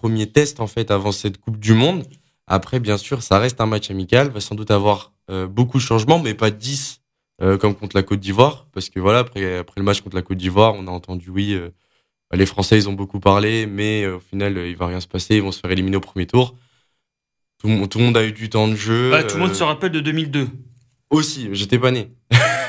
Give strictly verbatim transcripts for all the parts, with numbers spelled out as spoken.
premier test en fait avant cette Coupe du Monde. Après, bien sûr, ça reste un match amical, va sans doute avoir euh, beaucoup de changements, mais pas dix euh, comme contre la Côte d'Ivoire, parce que voilà, après, après le match contre la Côte d'Ivoire, on a entendu oui, euh, les Français ils ont beaucoup parlé, mais euh, au final, euh, il va rien se passer, ils vont se faire éliminer au premier tour. Tout, le- tout le monde a eu du temps de jeu. Ouais, tout le monde euh, se rappelle de deux mille deux. Aussi, j'étais pas né.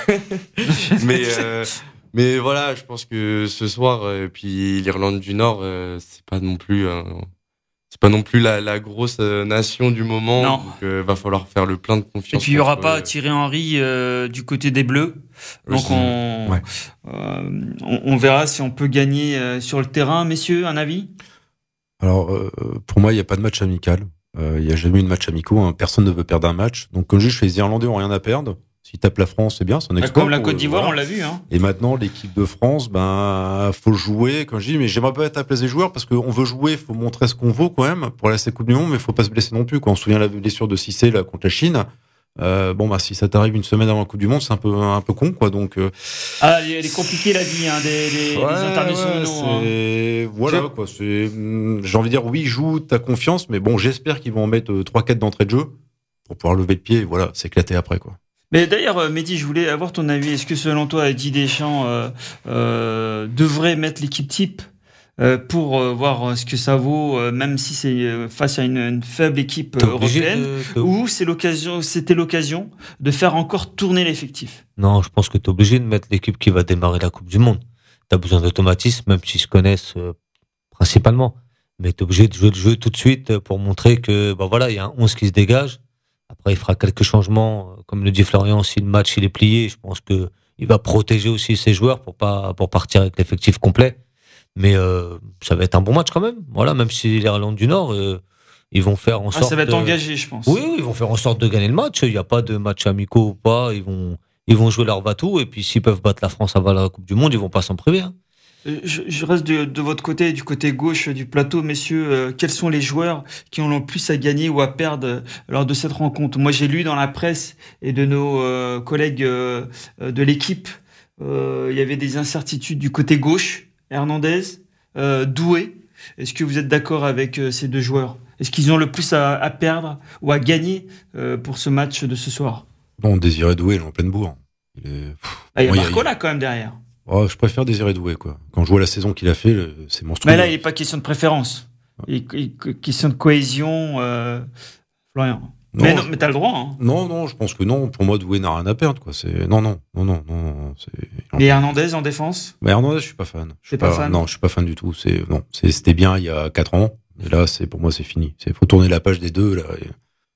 mais euh, mais voilà, je pense que ce soir, euh, puis l'Irlande du Nord, euh, c'est pas non plus un- c'est pas non plus la, la grosse euh, nation du moment. Non. Donc euh, va falloir faire le plein de Et confiance. puis il y aura contre, pas euh, Thierry Henry euh, du côté des Bleus, donc aussi. on, Ouais. euh, on on verra si on peut gagner euh, sur le terrain, messieurs. Un avis? Alors, euh, pour moi, il n'y a pas de match amical. Euh, Il n'y a jamais eu de match amicaux. Hein. Personne ne veut perdre un match. Donc, comme je dis, les Irlandais ont rien à perdre. S'ils tapent la France, c'est bien, c'est un exploit. Comme la pour Côte eux, d'Ivoire, voilà. on l'a vu. Hein. Et maintenant, l'équipe de France, ben, faut jouer, comme je dis, mais j'aimerais pas être à la place des joueurs parce qu'on veut jouer, faut montrer ce qu'on vaut quand même pour la Coupe du Monde, mais faut pas se blesser non plus. Quand on se souvient de la blessure de Cissé, là, contre la Chine, euh, bon, bah, si ça t'arrive une semaine avant la Coupe du Monde, c'est un peu, un peu con, quoi, donc, euh, Ah, elle est compliquée la vie hein, des, des, ouais, des internationaux. ouais, hein. c'est, voilà, Je- quoi, c'est, hum, j'ai envie de dire, oui, joue, t'as confiance, mais bon, j'espère qu'ils vont en mettre euh, trois quatre d'entrée de jeu pour pouvoir lever le pied et voilà, s'éclater après, quoi. Mais d'ailleurs, euh, Mehdi, je voulais avoir ton avis. Est-ce que selon toi, Didier Deschamps euh, euh, devrait mettre l'équipe type euh, pour euh, voir ce que ça vaut, euh, même si c'est euh, face à une, une faible équipe T'es euh, obligé européenne, de- de- ou c'est l'occasion, c'était l'occasion de faire encore tourner l'effectif? Non, je pense que tu es obligé de mettre l'équipe qui va démarrer la Coupe du Monde. Tu as besoin d'automatisme, même s'ils se connaissent euh, principalement. Mais tu es obligé de jouer le jeu tout de suite pour montrer que bah voilà, il y a un onze qui se dégage. Après, il fera quelques changements. Comme le dit Florian, si le match il est plié, je pense que il va protéger aussi ses joueurs pour pas pour partir avec l'effectif complet. Mais euh, ça va être un bon match quand même. Voilà, même si l'Irlande du Nord, euh, ils vont faire en Ah, sorte ça va être de- engagé, je pense. Oui, oui, ils vont faire en sorte de gagner le match. Il n'y a pas de match amicaux ou pas. Ils vont, ils vont jouer leur va-tout. Et puis, s'ils peuvent battre la France avant la Coupe du Monde, ils vont pas s'en priver. Hein. Euh, Je, je reste de, de votre côté, du côté gauche du plateau, messieurs. Euh, quels sont les joueurs qui ont le plus à gagner ou à perdre euh, lors de cette rencontre? Moi, j'ai lu dans la presse et de nos euh, collègues euh, euh, de l'équipe, euh, il y avait des incertitudes du côté gauche. Hernandez, euh, Doué. Est-ce que vous êtes d'accord avec euh, ces deux joueurs? Est-ce qu'ils ont le plus à, à perdre ou à gagner euh, pour ce match de ce soir? Bon, Désiré Doué, il est en pleine bourre. Il est, pff, Ah, il y a bon, Barcola quand même derrière. Oh, je préfère Désiré Doué, quoi. Quand je vois la saison qu'il a fait, le- c'est monstrueux. Mais là, il n'est pas question de préférence. Il est question de cohésion, euh, Florian. Non, mais non, je- mais t'as le droit. Hein. Non, non, je pense que non. Pour moi, Doué n'a rien à perdre, quoi. C'est non, non, non, non, non. non, c'est... Et Hernandez en défense? Mais Hernandez, je suis pas fan. Je suis T'es pas fan Non, je suis pas fan du tout. C'est non, c'est, c'était bien il y a quatre ans. Et là, c'est pour moi, c'est fini. C'est faut tourner la page des deux là. et-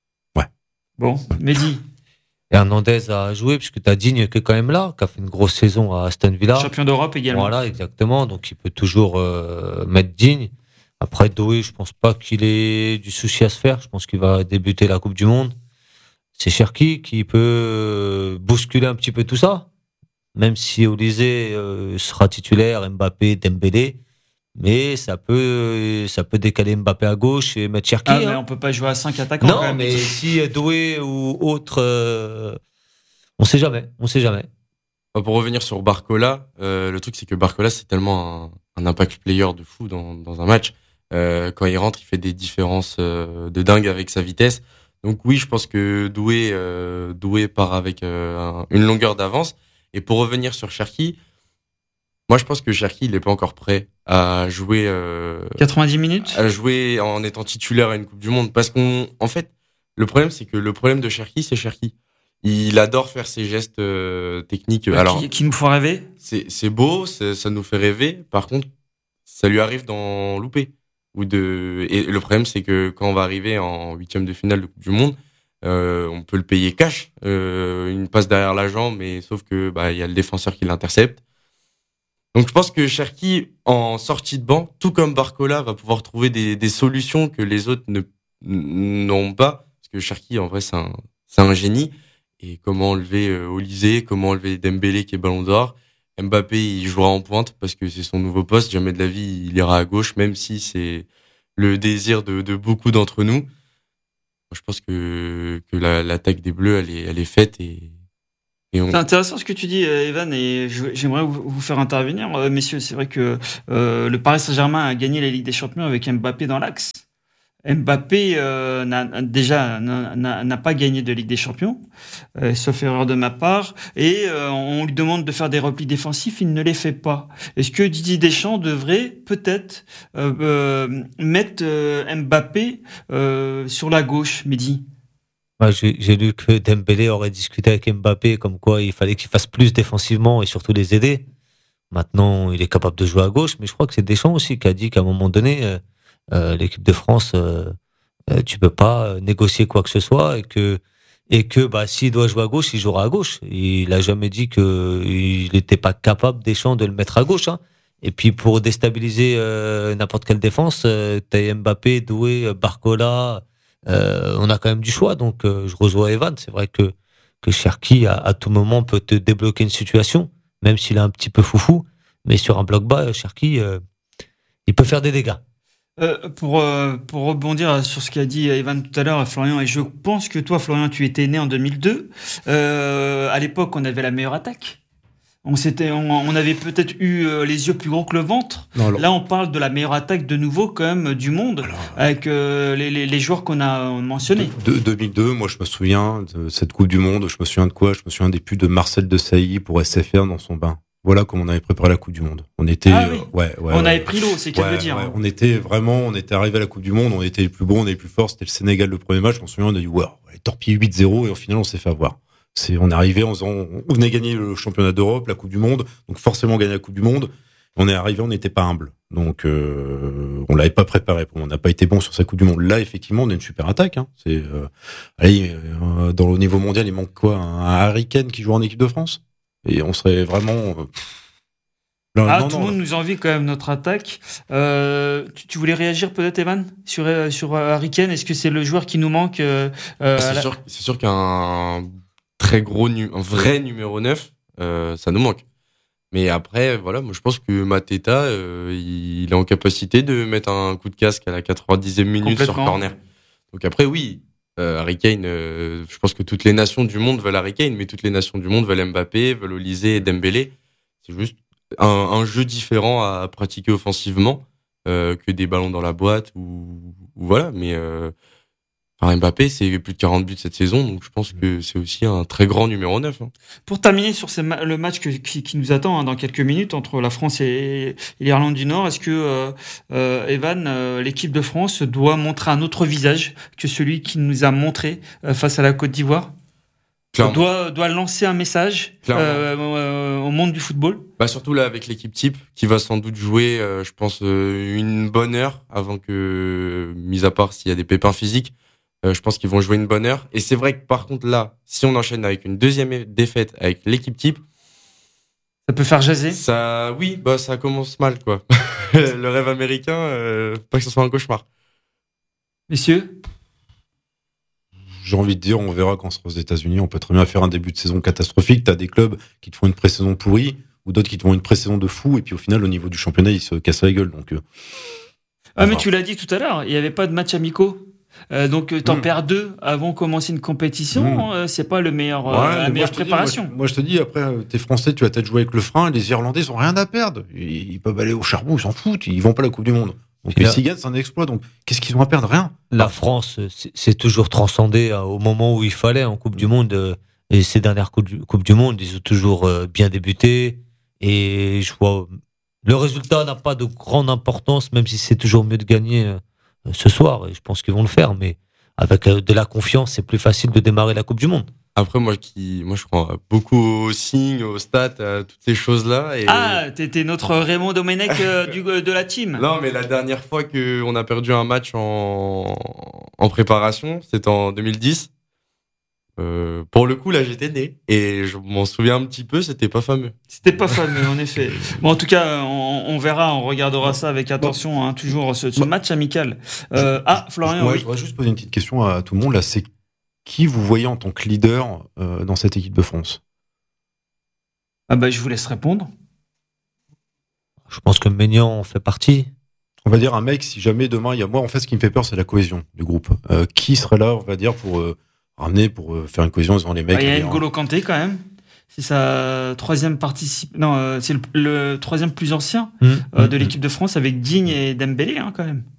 Bon, Mehdi, Hernandez a joué, puisque tu as Digne qui est quand même là, qui a fait une grosse saison à Aston Villa. champion d'Europe également. Voilà, exactement. Donc, il peut toujours euh, mettre Digne. Après, Doué, je pense pas qu'il ait du souci à se faire. Je pense qu'il va débuter la Coupe du Monde. C'est Cherki qui peut euh, bousculer un petit peu tout ça. Même si Olysée euh, sera titulaire, Mbappé, Dembélé. Mais ça peut, ça peut décaler Mbappé à gauche et mettre Cherki. Ah, mais hein. on peut pas jouer à cinq attaquants. Non, quand même, mais Mehdi. si Doué ou autre, euh, on sait jamais, on sait jamais. Bah, pour revenir sur Barcola, euh, le truc c'est que Barcola c'est tellement un, un impact player de fou dans, dans un match. Euh, quand il rentre, il fait des différences euh, de dingue avec sa vitesse. Donc oui, je pense que Doué, euh, Doué part avec euh, un- une longueur d'avance. Et pour revenir sur Cherki, moi je pense que Cherki il est pas encore prêt à jouer, euh, quatre-vingt-dix minutes? à jouer en étant titulaire à une Coupe du Monde. Parce qu'on, en fait, le problème c'est que le problème de Cherki, c'est Cherki. Il adore faire ses gestes euh, techniques. Alors qui, qui nous font rêver? c'est c'est beau, c'est- ça nous fait rêver. Par contre, ça lui arrive d'en louper. Ou de et le problème c'est que quand on va arriver en huitième de finale de Coupe du Monde, euh, on peut le payer cash, euh, une passe derrière la jambe, mais sauf que bah il y a le défenseur qui l'intercepte. Donc je pense que Cherki en sortie de banc, tout comme Barcola, va pouvoir trouver des des solutions que les autres ne n'ont pas, parce que Cherki en vrai c'est un c'est un génie. Et comment enlever euh, Olysée, comment enlever Dembélé qui est Ballon d'Or. Mbappé, il jouera en pointe parce que c'est son nouveau poste. Jamais de la vie, il ira à gauche, même si c'est le désir de, de beaucoup d'entre nous. Moi, je pense que, que la, l'attaque des Bleus, elle est, elle est faite et Et on... C'est intéressant ce que tu dis, Evan, et j'aimerais vous faire intervenir. Euh, messieurs, c'est vrai que euh, le Paris Saint-Germain a gagné la Ligue des Champions avec Mbappé dans l'axe. Mbappé, euh, n'a, déjà, n'a, n'a pas gagné de Ligue des Champions, euh, sauf erreur de ma part, et euh, on lui demande de faire des replis défensifs, il ne les fait pas. Est-ce que Didier Deschamps devrait peut-être euh, euh, mettre euh, Mbappé euh, sur la gauche, Mehdi ? Moi, j'ai, j'ai lu que Dembélé aurait discuté avec Mbappé comme quoi il fallait qu'il fasse plus défensivement et surtout les aider. Maintenant, il est capable de jouer à gauche, mais je crois que c'est Deschamps aussi qui a dit qu'à un moment donné, euh, euh, l'équipe de France, euh, euh, tu peux pas négocier quoi que ce soit et que et que bah s'il doit jouer à gauche, il jouera à gauche. Il a jamais dit que il n'était pas capable Deschamps de le mettre à gauche. Hein. Et puis pour déstabiliser euh, n'importe quelle défense, euh, t'as Mbappé, Doué, Barcola. Euh, on a quand même du choix, donc euh, je rejoins Evan. C'est vrai que que Cherki à, à tout moment peut te débloquer une situation, même s'il est un petit peu foufou. Mais sur un bloc bas, Cherki, euh, il peut faire des dégâts. Euh, pour euh, pour rebondir sur ce qu'a dit Evan tout à l'heure, Florian, et je pense que toi, Florian, tu étais né en deux mille deux. Euh, à l'époque, on avait la meilleure attaque. On s'était, on, on avait peut-être eu euh, les yeux plus gros que le ventre. Non, alors... Là, on parle de la meilleure attaque de nouveau quand même du monde, alors... avec euh, les, les, les joueurs qu'on a mentionnés. De, de, deux mille deux, moi je me souviens de cette Coupe du Monde. Je me souviens de quoi ? Je me souviens des buts de Marcel Desailly pour S F R dans son bain. Voilà comment on avait préparé la Coupe du Monde. On était, ah, oui. euh, ouais, ouais, on ouais, avait pris l'eau, c'est qu'à ouais, le dire. Ouais, on était vraiment, on était arrivé à la Coupe du Monde, on était les plus bons, on était les plus forts. C'était le Sénégal le premier match. Je me souviens, on a dit ouais, on a torpillé huit zéro et au final on s'est fait avoir. C'est, on est arrivé en faisant, on venait gagner le championnat d'Europe, la Coupe du Monde, donc forcément gagner la Coupe du Monde. On est arrivé, on n'était pas humble, donc euh, on l'avait pas préparé. On n'a pas été bon sur sa Coupe du Monde. Là, effectivement, on a une super attaque. Hein. C'est, euh, allez, euh, dans le niveau mondial, il manque quoi ? Un Harry Kane qui joue en équipe de France, et on serait vraiment. Euh, non, ah, non, tout le monde nous envie quand même notre attaque. Euh, tu, tu voulais réagir peut-être, Evan, sur sur Harry Kane ? Est-ce que c'est le joueur qui nous manque euh, ah, c'est, la... sûr, c'est sûr qu'un très gros, nu- un vrai numéro neuf, euh, ça nous manque. Mais après, voilà, moi je pense que Mateta, euh, il est en capacité de mettre un coup de casque à la quatre-vingt-dixième minute sur corner. Donc après, oui, euh, Harry Kane, euh, je pense que toutes les nations du monde veulent Harry Kane, mais toutes les nations du monde veulent Mbappé, veulent Olise et Dembélé. C'est juste un, un jeu différent à pratiquer offensivement euh, que des ballons dans la boîte ou, ou voilà. Mais euh, enfin, Mbappé, c'est plus de quarante buts cette saison, donc je pense que c'est aussi un très grand numéro neuf. Hein. Pour terminer sur ces ma- le match que, qui, qui nous attend hein, dans quelques minutes entre la France et, et l'Irlande du Nord, est-ce que euh, euh, Evan, euh, l'équipe de France doit montrer un autre visage que celui qui nous a montré euh, face à la Côte d'Ivoire ? Clairement. Doit, doit lancer un message euh, euh, au monde du football. Bah surtout là avec l'équipe type qui va sans doute jouer, euh, je pense euh, une bonne heure avant que, mis à part s'il y a des pépins physiques, euh, je pense qu'ils vont jouer une bonne heure. Et c'est vrai que par contre là, si on enchaîne avec une deuxième défaite avec l'équipe type, ça peut faire jaser. Ça, oui, bah ça commence mal quoi. Le rêve américain, euh, pas que ce soit un cauchemar. Messieurs. J'ai envie de dire, on verra quand on sera aux États-Unis. On peut très bien faire un début de saison catastrophique. T'as des clubs qui te font une pré-saison pourrie, ou d'autres qui te font une pré-saison de fou, et puis au final, au niveau du championnat, ils se cassent la gueule. Donc, euh, ah, mais tu l'as dit tout à l'heure, il n'y avait pas de match amicaux. Euh, donc, t'en mmh. perds deux avant de commencer une compétition. Mmh. Euh, c'est pas le meilleur, ouais, euh, la meilleure préparation. Dis, moi, moi, je te dis, après, t'es français, tu vas peut-être jouer avec le frein. Les Irlandais, ils ont rien à perdre. Ils, ils peuvent aller au charbon, ils s'en foutent. Ils vont pas à la Coupe du Monde. Donc, les Cigales, c'est un exploit. Donc, qu'est-ce qu'ils ont à perdre ? Rien. La France, c'est, c'est toujours transcendé hein, au moment où il fallait en Coupe du Monde. Euh, et ces dernières Coupes du, Coupe du Monde, ils ont toujours euh, bien débuté. Et je vois, le résultat n'a pas de grande importance, même si c'est toujours mieux de gagner euh, ce soir. Et je pense qu'ils vont le faire. Mais avec euh, de la confiance, c'est plus facile de démarrer la Coupe du Monde. Après, moi, qui, moi, je crois beaucoup aux signes, aux stats, à toutes ces choses-là. Et... Ah, t'étais notre Raymond Domenech euh, du, de la team. Non, mais la dernière fois qu'on a perdu un match en, en préparation, c'était en deux mille dix. Euh, pour le coup, là, j'étais né. Et je m'en souviens un petit peu, c'était pas fameux. C'était pas fameux, en effet. Bon, en tout cas, on, on verra, on regardera ça avec attention, hein, toujours ce, ce match amical. Euh, ah, Florian, ouais, oui. Je voudrais juste poser une petite question à tout le monde. Là, c'est qui vous voyez en tant que leader euh, dans cette équipe de France ? Ah bah je vous laisse répondre. Je pense que Maignan en fait partie. On va dire un mec, si jamais demain il y a moi, en fait, ce qui me fait peur, c'est la cohésion du groupe. Euh, qui serait là, on va dire, pour euh, ramener, pour euh, faire une cohésion devant les mecs. Il bah, y a N'Golo Kanté quand même. C'est sa troisième particip... Non, euh, c'est le, le troisième plus ancien Mmh, euh, mmh, de l'équipe de France avec Digne et Dembélé, hein, quand même.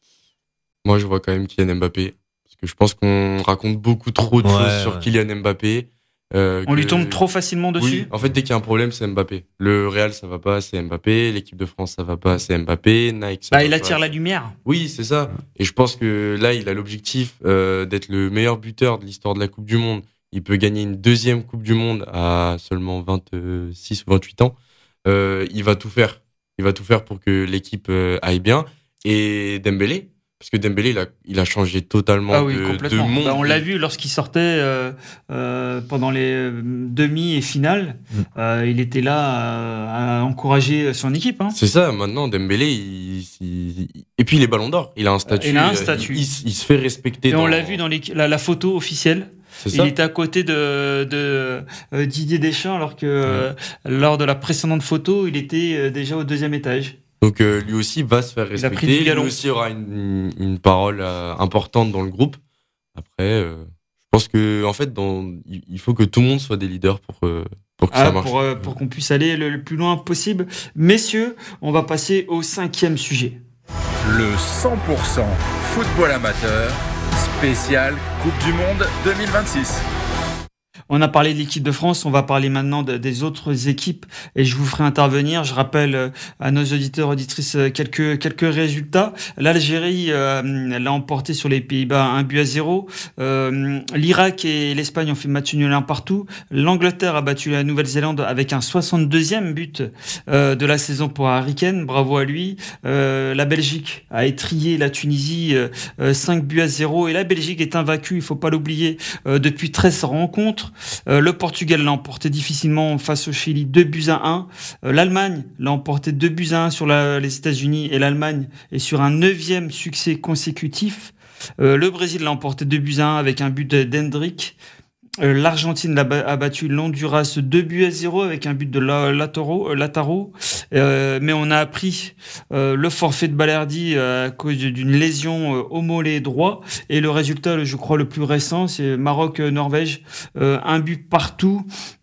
Moi, je vois quand même Kylian Mbappé. Parce que je pense qu'on raconte beaucoup trop de Ouais, choses sur ouais. Kylian Mbappé. Euh, On que- lui tombe trop facilement dessus. Oui, en fait, dès qu'il y a un problème, c'est Mbappé. Le Real, ça va pas, c'est Mbappé. L'équipe de France, ça va pas, c'est Mbappé. Nike, ça Bah, va il pas. attire la lumière. Oui, c'est ça. Et je pense que là, il a l'objectif euh, d'être le meilleur buteur de l'histoire de la Coupe du Monde. Il peut gagner une deuxième Coupe du Monde à seulement vingt-six ou vingt-huit ans. Euh, il va tout faire. Il va tout faire pour que l'équipe euh, aille bien. Et Dembélé, parce que Dembélé, il a, il a changé totalement Ah oui, de, de complètement. monde. Bah, on l'a vu lorsqu'il sortait euh, euh, pendant les euh, demi et finales. Mm. Euh, il était là euh, à encourager son équipe. Hein. C'est ça, maintenant, Dembélé, il, il- et puis les ballons d'or. Il a un statut. Il a un euh, statut. Il, il- il se fait respecter. Et dans... on l'a vu dans les, la, la photo officielle. C'est Il ça. était à côté de, de euh, Didier Deschamps, alors que euh, lors de la précédente photo, il était euh, déjà au deuxième étage. Donc euh, lui aussi va se faire Il a pris respecter. du Lui galon. aussi aura une, une parole euh, importante dans le groupe. Après, euh, je pense que en fait, dans, il il faut que tout le monde soit des leaders pour euh, pour que Ah, ça marche. pour, euh, pour qu'on puisse aller le, le plus loin possible. Messieurs, on va passer au cinquième sujet. Le cent pour cent football amateur, spécial Coupe du Monde deux mille vingt-six. On a parlé de l'équipe de France, on va parler maintenant de, des autres équipes et je vous ferai intervenir. Je rappelle euh, à nos auditeurs, auditrices, euh, quelques, quelques résultats. L'Algérie euh, l'a emporté sur les Pays-Bas un but à zéro. Euh, L'Irak et l'Espagne ont fait match nul un partout. L'Angleterre a battu la Nouvelle-Zélande avec un soixante-deuxième but euh, de la saison pour Harry Kane. Bravo à lui. Euh, la Belgique a étrillé la Tunisie euh, euh, cinq buts à zéro et la Belgique est invaincue, il faut pas l'oublier, euh, depuis treize rencontres. Euh, le Portugal l'a emporté difficilement face au Chili, deux buts à un. Euh, L'Allemagne l'a emporté deux buts à un sur la, les États-Unis et l'Allemagne est sur un neuvième succès consécutif. Euh, le Brésil l'a emporté deux buts à un avec un but d'Hendrick. Euh, L'Argentine l'a ba- a battu l'Honduras deux buts à zéro avec un but de la, Lataro, euh, Lataro. Euh, mais on a appris euh, le forfait de Balerdi euh, à cause d'une lésion euh, au mollet droit. Et le résultat, je crois, le plus récent, c'est Maroc-Norvège. Euh, un but partout.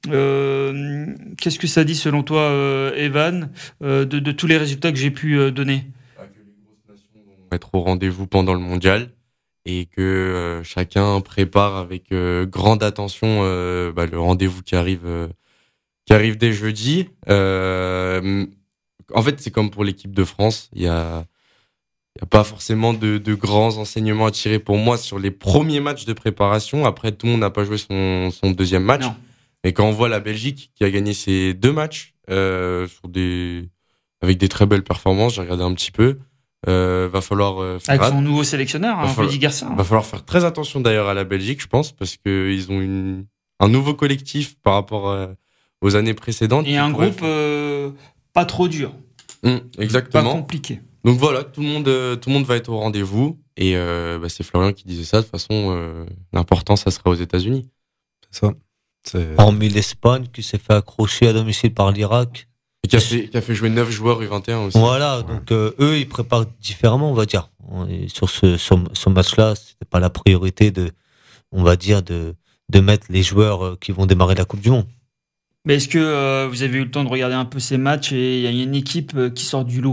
Euh, Qu'est-ce que ça dit selon toi, euh, Evan, euh, de, de tous les résultats que j'ai pu euh, donner? Que les grosses nations vont être au rendez-vous pendant le mondial et que euh, chacun prépare avec euh, grande attention euh, bah, le rendez-vous qui arrive euh, qui arrive dès jeudi. Euh, en fait, c'est comme pour l'équipe de France, il y a il y a pas forcément de, de grands enseignements à tirer pour moi sur les premiers matchs de préparation. Après, tout le monde n'a pas joué son son deuxième match. Non. Et quand on voit la Belgique qui a gagné ses deux matchs euh, sur des avec des très belles performances, j'ai regardé un petit peu. Euh, va falloir euh, faire Avec hâte. son nouveau sélectionneur, Va hein, falloir- Rudy Garcia. Va falloir faire très attention d'ailleurs à la Belgique, je pense, parce que ils ont une un nouveau collectif par rapport euh, aux années précédentes. Et qui un pourrait groupe euh, pas trop dur, Hum, pas exactement. compliqué. Donc voilà, tout le monde, euh, tout le monde va être au rendez-vous. Et euh, bah, c'est Florian qui disait ça. De toute façon, euh, l'important, ça sera aux États-Unis. C'est ça. C'est... Hormis l'Espagne qui s'est fait accrocher à domicile par l'Irak. Et qui a fait, qui a fait jouer neuf joueurs U vingt et un aussi. Voilà, donc euh, eux, ils préparent différemment, on va dire. On est sur ce, ce, ce match-là, c'était pas la priorité de, on va dire, de, de mettre les joueurs euh, qui vont démarrer la Coupe du Monde. Mais est-ce que euh, vous avez eu le temps de regarder un peu ces matchs et il y a une équipe euh, qui sort du lot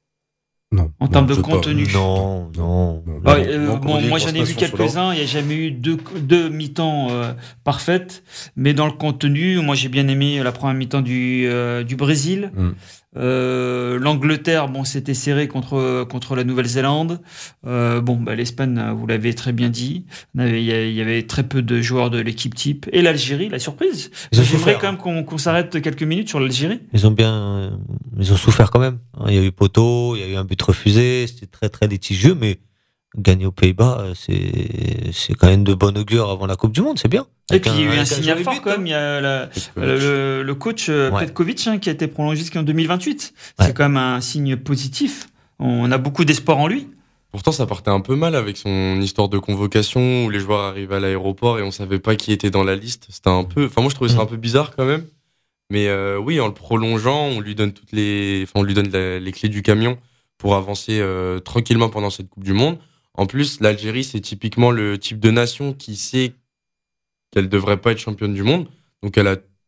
Non. en termes Non, de je sais pas. contenu? Non, non. Non. Ouais, Non, euh, non, bon, on dit moi grosse j'en ai vu nation sur quelques-uns, il n'y a jamais eu deux, deux mi-temps euh, parfaites, mais dans le contenu, moi j'ai bien aimé la première mi-temps du, euh, du Brésil. Mm. Euh, L'Angleterre, bon, c'était serré contre, contre la Nouvelle-Zélande. Euh, bon, bah, l'Espagne, vous l'avez très bien dit, il y avait- il y avait très peu de joueurs de l'équipe type. Et l'Algérie, la surprise. Ils ont J'aimerais souffert. quand même qu'on qu'on s'arrête quelques minutes sur l'Algérie. Ils ont bien, euh, ils ont souffert quand même. Il y a eu poteau, il y a eu un but refusé, c'était très très litigieux, mais gagner aux Pays-Bas, euh, c'est c'est quand même de bon augure avant la Coupe du Monde, c'est bien. Et Avec puis il y a eu un avec signal joli fort but, quand même. hein. Il y a la- Euh, le, le coach euh, Ouais. Petkovic hein, qui a été prolongé jusqu'en deux mille vingt-huit. Ouais. C'est quand même un signe positif. On a beaucoup d'espoir en lui. Pourtant, ça partait un peu mal avec son histoire de convocation où les joueurs arrivaient à l'aéroport et on savait pas qui était dans la liste. C'était un peu, enfin moi je trouvais ça un peu bizarre quand même. Mais euh, oui, en le prolongeant, on lui donne toutes les, enfin on lui donne la- les clés du camion pour avancer euh, tranquillement pendant cette Coupe du Monde. En plus, l'Algérie, c'est typiquement le type de nation qui sait qu'elle devrait pas être championne du monde. Donc elle a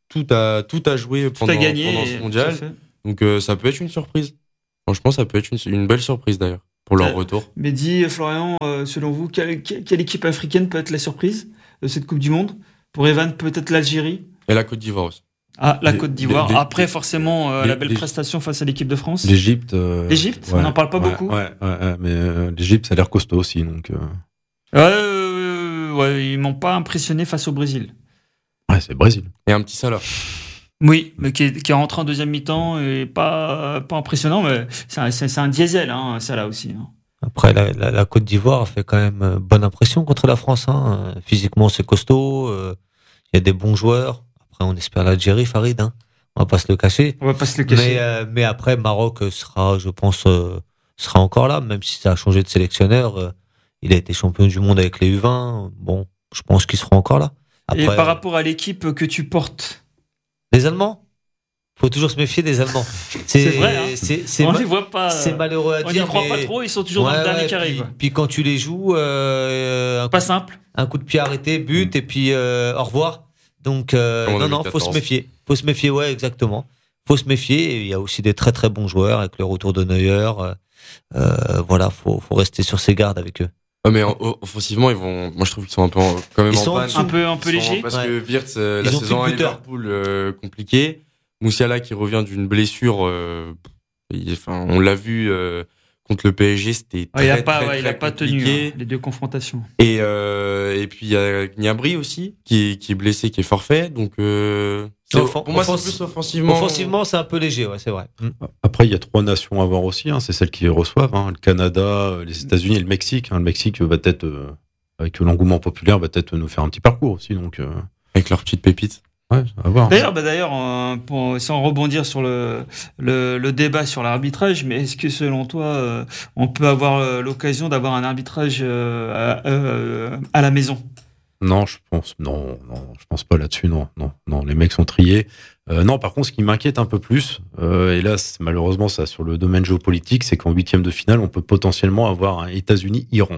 tout à tout à jouer pendant, tout à gagner, pendant ce mondial. fait. Donc euh, ça peut être une surprise. Franchement, ça peut être une, une belle surprise d'ailleurs pour leur Euh, retour. Mehdi, Florian, euh, selon vous, quelle, quelle équipe africaine peut être la surprise de cette Coupe du Monde? Pour Evan, peut-être l'Algérie? Et la Côte d'Ivoire aussi. Ah, la Les- Côte d'Ivoire. les- Après, les- forcément, euh, les- la belle les- prestation face à l'équipe de France. L'Égypte. euh, L'Égypte, on n'en parle pas ouais, beaucoup. Ouais, ouais, ouais, mais euh, l'Égypte, ça a l'air costaud aussi. Donc, euh, Ouais, euh, ouais, ils m'ont pas impressionné face au Brésil. ouais, c'est le Brésil. Et un petit Salah. Oui, mais qui est, qui est rentré en deuxième mi-temps et pas, pas impressionnant, mais c'est un, c'est, c'est un diesel, hein, ça là aussi. Hein. Après, la, la, la Côte d'Ivoire a fait quand même euh, bonne impression contre la France. Hein. Euh, Physiquement, c'est costaud. euh, Il y a des bons joueurs. Après, on espère l'Algérie, Farid. Hein. On va pas se le cacher. On va pas se le cacher. Mais, euh, mais après, Maroc sera, je pense, euh, sera encore là, même si ça a changé de sélectionneur. euh, il a été champion du monde avec les U vingt. Bon, je pense qu'il sera encore là. Après, Et par rapport à l'équipe que tu portes, les Allemands, faut toujours se méfier des Allemands. C'est, C'est vrai, hein. c'est, c'est, on ma- les voit pas. c'est malheureux à on n'y dire. croit mais... pas trop, ils sont toujours dans Ouais, le dernier ouais, carré. puis, quoi. puis quand tu les joues, euh, un, Pas coup, simple. un coup de pied arrêté, but, et puis euh, au revoir. Donc, euh, Comme en non, non, faut deux mille quatorze. se méfier. Faut se méfier, ouais, exactement. Faut se méfier. Et il y a aussi des très très bons joueurs avec le retour de Neuer. Euh, euh, voilà, faut, faut rester sur ses gardes avec eux. Ouais, mais en- en- offensivement, ils vont. Moi, je trouve qu'ils sont un peu en- quand même Ils en sont en panne. dessous. Un peu, un peu Ils sont- léger. Parce Ouais. que Wirtz, euh, la Ils ont saison plus à de buteur. Liverpool, euh, compliquée. Moussiala qui revient d'une blessure. euh, il- Enfin, on l'a vu euh, contre le P S G, c'était Ouais, très, il a pas, très, ouais, il a très pas tenu compliqué. hein, les deux confrontations. Et, euh, et puis il y a Gnabry aussi qui est, qui est blessé, qui est forfait. Donc euh, c'est- Offen- pour moi c'est offensi- plus offensivement. Offensivement, c'est un peu léger, ouais, c'est vrai. Mm. Après, il y a trois nations à voir aussi. Hein, c'est celles qui reçoivent. Hein, le Canada, les États-Unis et le Mexique. Hein, le Mexique va peut-être, euh, avec l'engouement populaire, va peut-être nous faire un petit parcours aussi. Donc, euh, Avec leurs petites pépites. ouais, à voir. D'ailleurs, bah d'ailleurs, euh, pour, sans rebondir sur le, le, le débat sur l'arbitrage, mais est-ce que selon toi, euh, on peut avoir euh, l'occasion d'avoir un arbitrage euh, à, euh, à la maison? Non, je pense, non, non, je pense pas là-dessus. Non, non, non. Les mecs sont triés. Euh, non, par contre, ce qui m'inquiète un peu plus, euh, et là, c'est malheureusement, ça, sur le domaine géopolitique, c'est qu'en huitième de finale, on peut potentiellement avoir un États-Unis-Iran.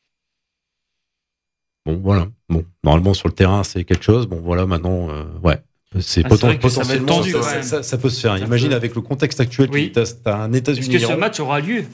Bon, voilà. Bon, normalement sur le terrain, c'est quelque chose. Bon, voilà, maintenant, euh, ouais, c'est Ah, poten- c'est vrai que ça va être potentiellement, tendu, ça, quand ça, même. ça- ça peut se faire. Ça Imagine peut- avec le contexte actuel, Oui. tu as, un Est-ce États-Unis. que ce match aura lieu?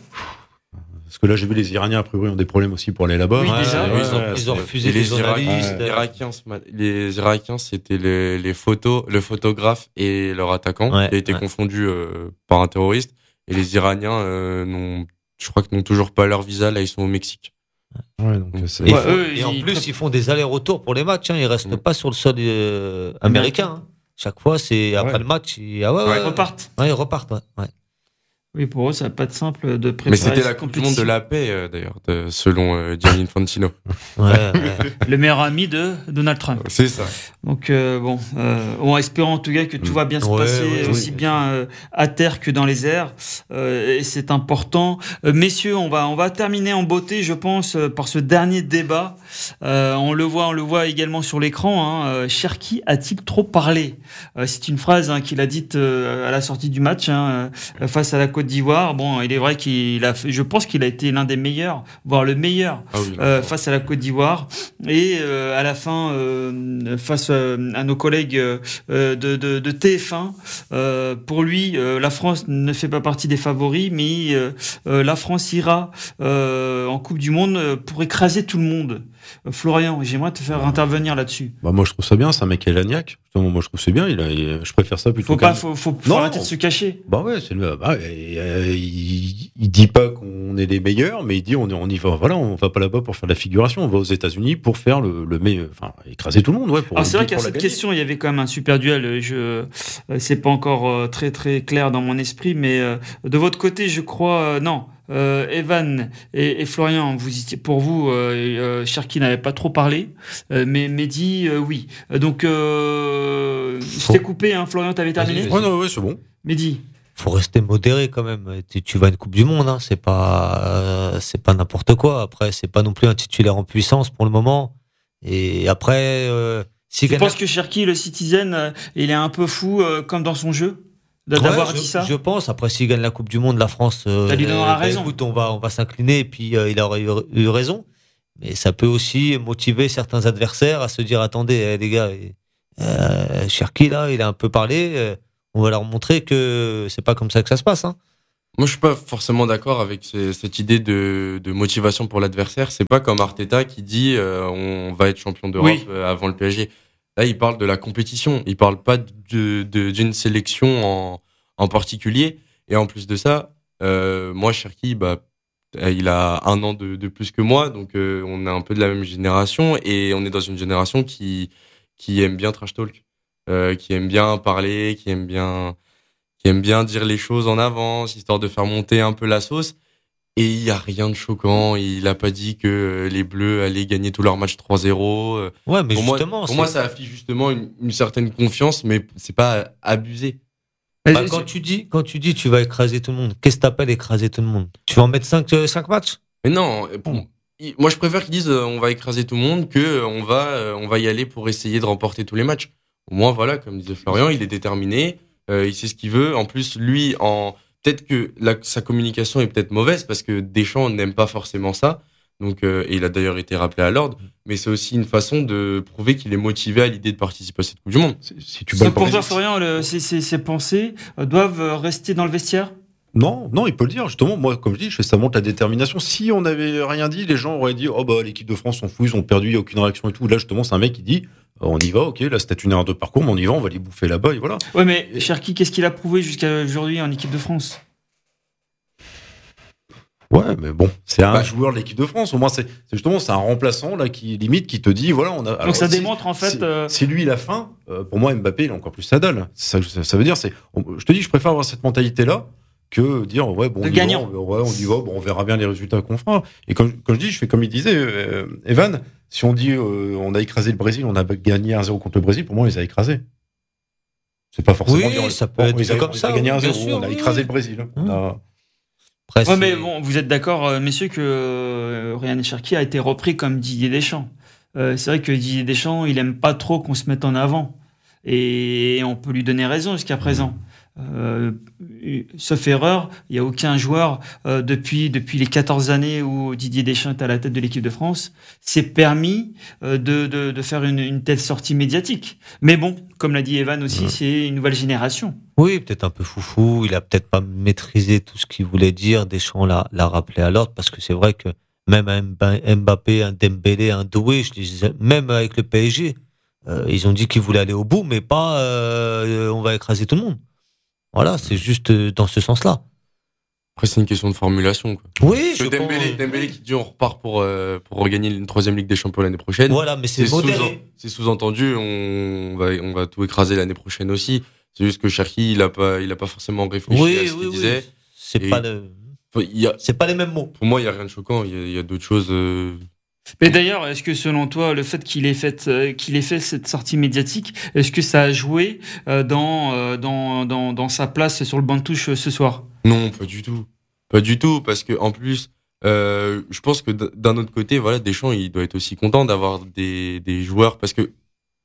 Parce que là, j'ai vu les Iraniens, a priori, ont des problèmes aussi pour aller là-bas. Oui, Ouais, déjà. ouais, Oui, ils ont, ouais, ils ont c'est- refusé Et les les Irakiens, journalistes. les Irakiens, ce mat- les Irakiens, c'était les, les photos, le photographe et leur attaquant Ouais, qui a été ouais. confondu euh, par un terroriste. Et les Iraniens, euh, n'ont, je crois qu'ils n'ont toujours pas leur visa. Là, ils sont au Mexique. Ouais, donc, c'est- Et, ils Ouais, font- eux, et en ils plus, préfèrent- ils font des allers-retours pour les matchs. Hein. Ils restent Mm. pas sur le sol euh, américain. Hein. Chaque fois, c'est après Ouais. le match. Ils, ah ouais, ouais, Ouais. Ils repartent. ouais, ils repartent. Ouais. Ouais. Oui, pour eux, ça va pas être simple de préparer Mais c'était la cette Coupe du Monde de compétition. la paix, euh, d'ailleurs, de- selon euh, Gianni Infantino. Ouais, ouais. Le meilleur ami de Donald Trump. C'est ça. Donc euh, bon, euh, en espérant en tout cas que tout va bien se Ouais, passer ouais, aussi oui. bien euh, à terre que dans les airs, euh, et c'est important. Euh, messieurs, on va on va terminer en beauté, je pense, euh, par ce dernier débat. Euh, on le voit, on le voit également sur l'écran. Hein, euh, Cherki a-t-il trop parlé? Euh, C'est une phrase hein, qu'il a dite euh, à la sortie du match hein, euh, face à la Côte d'Ivoire. Bon, il est vrai qu'il a, fait, je pense qu'il a été l'un des meilleurs, voire le meilleur. Ah oui, Euh, face à la Côte d'Ivoire et euh, à la fin euh, face euh, à nos collègues euh, de, de, de T F un euh, pour lui euh, la France ne fait pas partie des favoris mais euh, euh, la France ira euh, en Coupe du Monde euh, pour écraser tout le monde. Euh, Florian, j'aimerais te faire intervenir là-dessus. Bah, moi, je trouve ça bien. C'est un mec qui est lagnac. Justement, moi, je trouve que c'est bien. Il a, il- je préfère ça plutôt Faut pas qu'un- faut, faut, faut Non. arrêter de se cacher. Bah ouais, c'est le. Bah, et, euh, il, il dit pas qu'on est les meilleurs, mais il dit on, est- on y va. Voilà, on va pas là-bas pour faire de la figuration. On va aux États-Unis pour faire le, le meilleur. Enfin, écraser tout le monde, ouais. Pour, Alors c'est vrai pour qu'à la cette gagner. question, il y avait quand même un super duel. Je, euh, c'est pas encore euh, très très clair dans mon esprit, mais euh, de votre côté, je crois euh, non. Euh, Evan et, et Florian, vous étiez, pour vous, euh, euh, Cherki n'avait pas trop parlé, euh, mais Mehdi, euh, oui. Donc, euh, je t'ai coupé, hein, Florian, t'avais terminé. Vas-y, Ouais, non, ouais, c'est bon. Mehdi, Faut rester modéré quand même. Tu, tu vas à une Coupe du Monde, hein. C'est pas, euh, c'est pas n'importe quoi. Après, c'est pas non plus un titulaire en puissance pour le moment. Et après, euh, si tu penses que Cherki, le Citizen, euh, il est un peu fou, euh, comme dans son jeu, de- d'avoir Ouais, dit je, ça? je pense. Après, s'il gagne la Coupe du Monde, la France, euh, Ça lui donnera bah, raison. écoute, on va, on va s'incliner et puis euh, il aurait eu, eu raison. Mais ça peut aussi motiver certains adversaires à se dire attendez, eh, les gars, eh, Euh, Cherki, là, il a un peu parlé. Euh, on va leur montrer que c'est pas comme ça que ça se passe. Hein. Moi, je suis pas forcément d'accord avec ce, cette idée de, de motivation pour l'adversaire. C'est pas comme Arteta qui dit euh, on va être champion d'Europe oui. euh, avant le P S G. Là, il parle de la compétition. Il parle pas de, de d'une sélection en, en particulier. Et en plus de ça, euh, moi, Cherki, bah, il a un an de, de plus que moi, donc euh, on est un peu de la même génération et on est dans une génération qui qui aime bien trash talk, euh, qui aime bien parler, qui aime bien qui aime bien dire les choses en avance, histoire de faire monter un peu la sauce. Et il y a rien de choquant. Il a pas dit que les Bleus allaient gagner tous leurs matchs trois zéro. Ouais, mais pour justement, moi, pour moi, ça affiche justement une, une certaine confiance, mais c'est pas abusé. Bah, quand tu dis, quand tu dis, tu vas écraser tout le monde. Qu'est-ce que t'appelles écraser tout le monde? Tu vas en mettre cinq, cinq matchs? Mais non. Bon, moi, je préfère qu'ils disent, euh, on va écraser tout le monde, que euh, on va, euh, on va y aller pour essayer de remporter tous les matchs. Au moins, voilà, comme disait Florian, il est déterminé, euh, il sait ce qu'il veut. En plus, lui, en peut-être que la, sa communication est peut-être mauvaise parce que Deschamps n'aime pas forcément ça. Donc, euh, et il a d'ailleurs été rappelé à l'ordre, mais c'est aussi une façon de prouver qu'il est motivé à l'idée de participer à cette Coupe du Monde. Si tu c'est pour toi, Florian, le, ces, ces, ces pensées doivent rester dans le vestiaire? Non, non, il peut le dire. Justement, moi, comme je dis, ça montre la détermination. Si on n'avait rien dit, les gens auraient dit, oh bah l'équipe de France s'en fout, ils ont perdu, il n'y a aucune réaction et tout. Là, justement, c'est un mec qui dit, on y va, ok, là c'était une erreur de parcours, mais on y va, on va les bouffer là-bas et voilà. Ouais, mais Cherki, qu'est-ce qu'il a prouvé jusqu'à aujourd'hui en équipe de France? Ouais, mais bon, c'est un bah, joueur de l'équipe de France. Au moins, c'est, c'est justement, c'est un remplaçant là qui limite, qui te dit, voilà, on a. Donc alors, ça si, démontre en fait. Si, euh... si lui il a faim, euh, pour moi Mbappé il a encore plus sa dalle. Ça, ça, ça veut dire, c'est, on, je te dis, je préfère avoir cette mentalité là que dire, ouais, bon, on y va, on, ouais, on y va, bon, on verra bien les résultats qu'on fera. Et comme, comme je dis, je fais comme il disait, euh, Evan, si on dit, euh, on a écrasé le Brésil, on a gagné un zéro contre le Brésil, pour moi, on les a écrasés. C'est pas forcément. Oui, dire, ça peut être on a, comme on ça. On a gagné un zéro, sûr, on a oui, écrasé oui. le Brésil. Hum. On a... Après, ouais, mais bon, vous êtes d'accord, euh, messieurs, que euh, Ryan Cherki a été repris comme Didier Deschamps. Euh, c'est vrai que Didier Deschamps, il aime pas trop qu'on se mette en avant. Et on peut lui donner raison jusqu'à présent. Euh, sauf erreur, il n'y a aucun joueur euh, depuis depuis les quatorze années où Didier Deschamps est à la tête de l'équipe de France s'est permis euh, de, de de faire une, une telle sortie médiatique. Mais bon, comme l'a dit Evan aussi, ouais. C'est une nouvelle génération. Oui, peut-être un peu foufou. Il a peut-être pas maîtrisé tout ce qu'il voulait dire. Deschamps l'a l'a rappelé à l'ordre parce que c'est vrai que même un Mbappé, un Dembélé, un Doué, je disais, même avec le P S G, euh, ils ont dit qu'ils voulaient aller au bout, mais pas euh, on va écraser tout le monde. Voilà, c'est juste dans ce sens-là. Après, c'est une question de formulation, quoi. Oui, je Dembélé, pense... Dembélé qui dit on repart pour, euh, pour regagner une troisième Ligue des Champions l'année prochaine. Voilà, mais c'est, c'est modéré. Sous, c'est sous-entendu, on va, on va tout écraser l'année prochaine aussi. C'est juste que Cherki, il a pas, il a pas forcément réfléchi oui, à ce oui, qu'il oui. disait. C'est Et pas le, enfin, y a, c'est pas les mêmes mots. Pour moi, il y a rien de choquant. Il y a, il y a d'autres choses, euh... Mais d'ailleurs, est-ce que selon toi, le fait qu'il ait fait euh, qu'il ait fait cette sortie médiatique, est-ce que ça a joué euh, dans, euh, dans dans dans sa place sur le banc de touche euh, ce soir? Non, pas du tout, pas du tout, parce que en plus, euh, je pense que d'un autre côté, voilà, Deschamps, il doit être aussi content d'avoir des des joueurs, parce que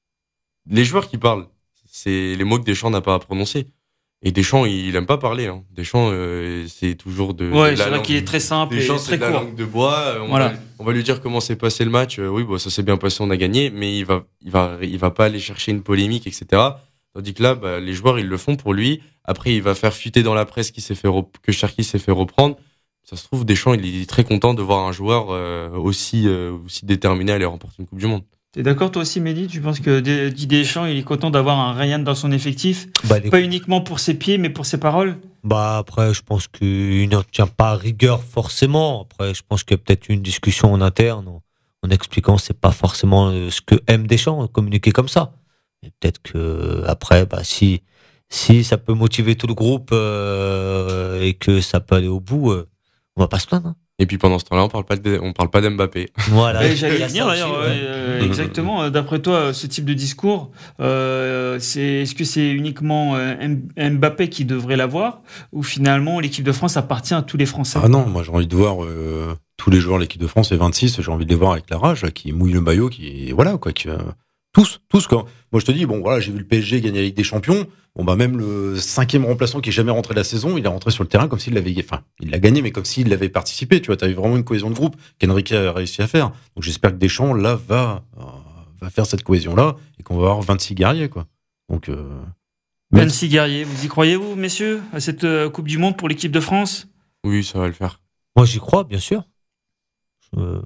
les joueurs qui parlent, c'est les mots que Deschamps n'a pas à prononcer. Et Deschamps, il aime pas parler. Hein. Deschamps, euh, c'est toujours de. Ouais, de c'est vrai qu'il est très simple Deschamps, et très c'est de la court. langue de bois. On, voilà. va, on va lui dire comment s'est passé le match. Euh, oui, bon, ça s'est bien passé, on a gagné, mais il va, il va, il va pas aller chercher une polémique, et cetera. Tandis que là, bah, les joueurs, ils le font pour lui. Après, il va faire fuiter dans la presse qu'il s'est fait rep- que Cherki s'est fait reprendre. Ça se trouve, Deschamps, il est très content de voir un joueur euh, aussi, euh, aussi déterminé à aller remporter une Coupe du Monde. T'es d'accord toi aussi, Mehdi? Tu penses que Didier Deschamps, il est content d'avoir un Ryan dans son effectif, bah, les... pas uniquement pour ses pieds, mais pour ses paroles? Bah après, je pense qu'il n'en tient pas à rigueur forcément. Après, je pense qu'il y a peut-être une discussion en interne en, en expliquant que c'est pas forcément ce que aime Deschamps, communiquer comme ça. Et peut-être que après, bah si si ça peut motiver tout le groupe euh, et que ça peut aller au bout, euh, on va pas se plaindre. Hein. Et puis pendant ce temps-là, on parle pas de, on parle pas d'Mbappé. Voilà. Et j'allais venir d'ailleurs. Aussi, ouais. euh, exactement. D'après toi, ce type de discours, euh, c'est est-ce que c'est uniquement euh, Mbappé qui devrait l'avoir, ou finalement l'équipe de France appartient à tous les Français? Ah non, moi j'ai envie de voir euh, tous les joueurs de l'équipe de France, les vingt-six, j'ai envie de les voir avec la rage, là, qui mouillent le maillot, qui voilà quoi, qui, euh, tous, tous quoi. Moi je te dis, bon voilà, j'ai vu le P S G gagner la Ligue des Champions. Bon bah même le cinquième remplaçant qui est jamais rentré de la saison, il est rentré sur le terrain comme s'il l'avait, enfin il l'a gagné mais comme s'il l'avait participé. Tu vois, t'as eu vraiment une cohésion de groupe qu'Enrique a réussi à faire. Donc j'espère que Deschamps là va va faire cette cohésion-là et qu'on va avoir vingt-six guerriers, quoi. Donc, euh, vingt-six guerriers, vous y croyez-vous, messieurs, à cette euh, Coupe du Monde pour l'équipe de France ? Oui, ça va le faire. Moi, j'y crois, bien sûr. Je,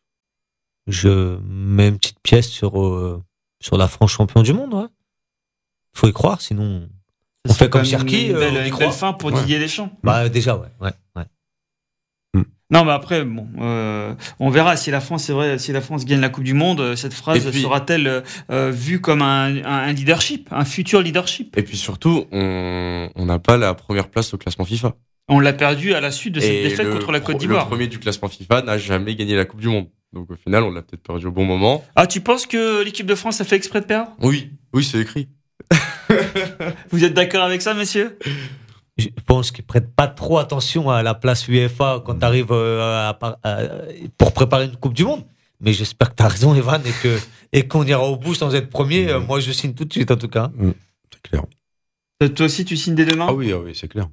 je mets une petite pièce sur, euh, sur la France champion du monde. Ouais. Faut y croire, sinon on fait comme Cherki. Une belle, euh, on y une croit. belle fin pour Ouais. Didier Deschamps. Bah déjà, ouais, ouais, ouais. Non, mais après, bon, euh, on verra si la France, c'est vrai, si la France gagne la Coupe du Monde, cette phrase Et puis- sera-t-elle euh, vue comme un, un, un leadership, un futur leadership ? Et puis surtout, on on n'a pas la première place au classement FIFA. On l'a perdu à la suite de cette Et défaite le contre la Côte pro- d'Ivoire. Le premier du classement FIFA n'a jamais gagné la Coupe du Monde. Donc au final, on l'a peut-être perdu au bon moment. Ah, tu penses que l'équipe de France a fait exprès de perdre ? Oui, oui, c'est écrit. Vous êtes d'accord avec ça, messieurs ? Je pense qu'ils prêtent pas trop attention à la place UEFA quand tu arrives à, à, à, pour préparer une Coupe du Monde. Mais j'espère que tu as raison, Evan, et que et qu'on ira au bout sans être premier. Euh, Moi, je signe tout de suite, en tout cas. c'est clair. Euh, Toi aussi, tu signes dès demain ? Ah oui, ah oui, c'est clair.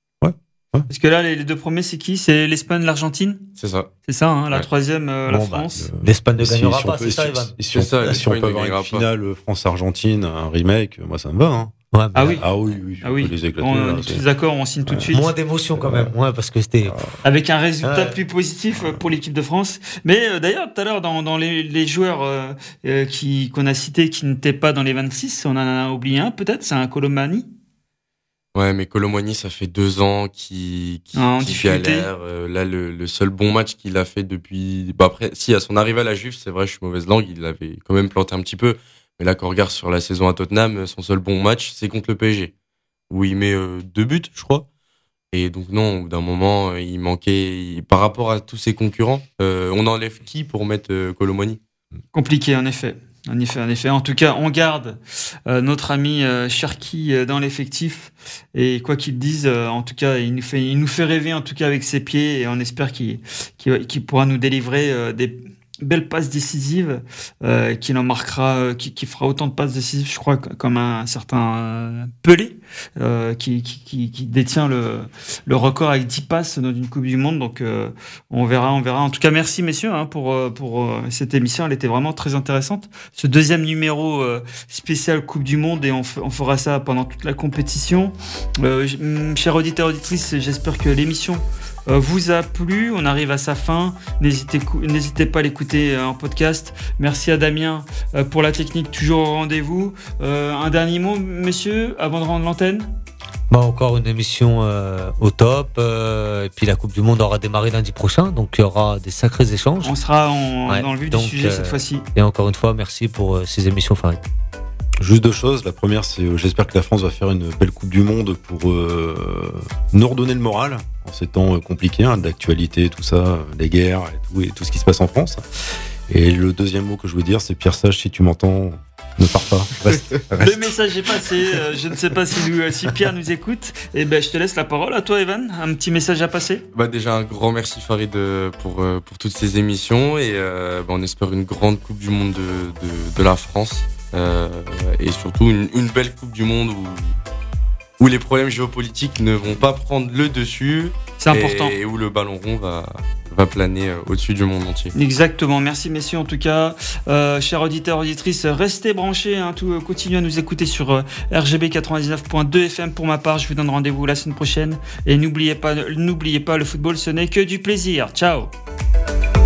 Parce que là, les, les deux premiers, c'est qui ? C'est l'Espagne, l'Argentine ? C'est ça. C'est ça, hein, la Ouais. troisième, euh, la Bon, bah, France. euh, L'Espagne ne Si- gagnera si on pas, peut- c'est ça, si- Evan. si on, C'est ça, si on l'Espagne peut ne avoir gagnera une pas. finale France-Argentine, un remake, moi ça me va. Hein. Ouais, mais Ah oui. Ah oui, oui, Ah on oui, peut les éclater. on, là, on est c'est- tous d'accord, on signe tout de suite. moins d'émotion quand même, ouais, parce que c'était. Avec un résultat Ouais. plus positif euh, pour l'équipe de France. Mais euh, d'ailleurs, tout à l'heure, dans, dans les, les joueurs euh, euh, qui, qu'on a cités qui n'étaient pas dans les vingt-six, on en a oublié un peut-être, c'est un Colomani. Ouais, mais Colomani, ça fait deux ans qu'il qu'il En qu'il difficulté. galère. Euh, là, le, le seul bon match qu'il a fait depuis... Bah après, si, à son arrivée à la Juve, c'est vrai, je suis mauvaise langue, il avait quand même planté un petit peu. Mais là, quand on regarde sur la saison à Tottenham, son seul bon match, c'est contre le P S G, où il met euh, deux buts, je crois. Et donc non, au bout d'un moment, euh, il manquait... il- par rapport à tous ses concurrents, euh, on enlève qui pour mettre euh, Colomani ? Compliqué, en effet. En effet, en effet. En tout cas, on garde euh, notre ami euh, Cherki euh, dans l'effectif. Et quoi qu'il dise, euh, en tout cas, il nous fait, il nous fait rêver, en tout cas, avec ses pieds. Et on espère qu'il, qu'il, qu'il pourra nous délivrer euh, des belles passes décisives, euh, qu'il en marquera, euh, qui, qui fera autant de passes décisives, je crois, comme un certain euh, Pelé, euh, qui, qui, qui, qui détient le, le record avec dix passes dans une Coupe du Monde. Donc, euh, on verra, on verra. En tout cas, merci messieurs hein, pour euh, pour euh, cette émission. Elle était vraiment très intéressante. Ce deuxième numéro euh, spécial Coupe du Monde et on, f- on fera ça pendant toute la compétition. Euh, j- mm, chers auditeurs auditrices, j'espère que l'émission euh, vous a plu. On arrive à sa fin. N'hésitez, cou- n'hésitez pas à l'écouter euh, en podcast. Merci à Damien euh, pour la technique, toujours au rendez-vous. Euh, un dernier mot, messieurs, avant de rendre l'antenne. Bah, encore une émission euh, au top. euh, et puis la Coupe du Monde aura démarré lundi prochain. Donc il y aura des sacrés échanges. On sera en- Ouais, dans le vif donc, du sujet euh, cette fois-ci. Et encore une fois, merci pour euh, ces émissions Farid. Juste deux choses. La première, c'est euh, j'espère que la France va faire une belle Coupe du Monde pour euh, nous redonner le moral en ces temps euh, compliqués, hein, d'actualité, tout ça, euh, les guerres et tout, et tout ce qui se passe en France. Et le deuxième mot que je veux dire, c'est Pierre Sage, si tu m'entends, ne pars pas. Reste, Le reste. message est passé. euh, je ne sais pas si, nous, euh, si Pierre nous écoute. Et ben, je te laisse la parole à toi, Evan. Un petit message à passer. Bah déjà un grand merci Farid euh, pour euh, pour toutes ces émissions et euh, bah, on espère une grande Coupe du Monde de de, de la France euh, et surtout une, une belle Coupe du Monde où où les problèmes géopolitiques ne vont pas prendre le dessus C'est important. et où le ballon rond va va planer euh, au-dessus du monde entier. Exactement. Merci, messieurs. En tout cas, euh, chers auditeurs, auditrices, restez branchés. Hein, tout, euh, continuez à nous écouter sur euh, R G B quatre-vingt-dix-neuf point deux F M. Pour ma part, je vous donne rendez-vous la semaine prochaine. Et n'oubliez pas, n'oubliez pas, le football, ce n'est que du plaisir. Ciao.